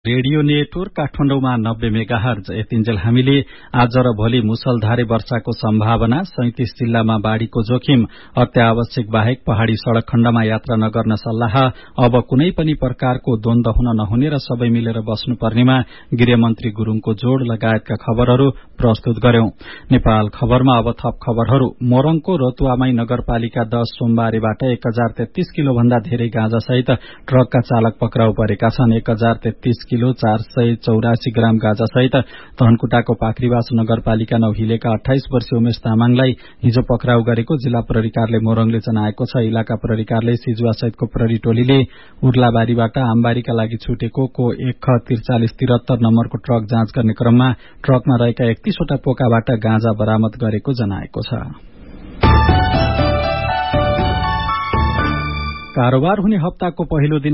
Radio network काठमाडौँमा 90 megahertz यतिन्जेल हामीले आज र भोलि मुसलधारे वर्षाको सम्भावना, 37 जिल्लामा बाढ़ीको जोखिम, अत्यावश्यक बाहेक पहाड़ी सड़क खण्डमा यात्रा नगर्न सल्लाह, अब कुनै पनि प्रकारको द्वन्द हुन नहुने र सबै मिलेर बस्नुपर्नेमा गृहमन्त्री गुरूङको जोड़ लगायतका खबरहरू प्रस्तुत गर्यौं। नेपाल खबरमा अब थप खबरहरू। मोरङको रतुवामाई नगरपालिका 10 सोमबारेबाट 1033 किलो भन्दा धेरै गाँजासहित ट्रकका चालक पक्राउ परेका छन्। 1033 किलो 484 ग्राम गाँजा सहित धनकुटाको पाखरीवास नगरपालिका नौहिलेका 28 वर्षीय उमेश तामाङलाई हिजो पक्राउ गरेको जिल्ला प्रहरी कार्यालय मोरङले जनाएको छ। इलाका प्रहरी कार्यालय सिजुवा सहितको प्रहरी टोलीले उर्लाबारीबाट आमबारीका लागि छुटेको को 14373 नम्बरको ट्रक जाँच गर्ने क्रममा ट्रकमा रहेका 31 वटा पोकाबाट गाँजा बरामद गरेको जनाएको छ। कारोबार हुने हप्ताको पहिलो दिन